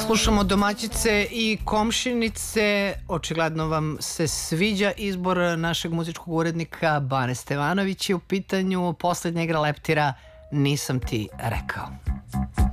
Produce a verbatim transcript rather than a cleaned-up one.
Slušamo domaćice i komšinice. Očigledno vam se sviđa izbor našeg muzičkog urednika Bane Stevanovića. U pitanju poslednja igra leptira Nisam ti rekao.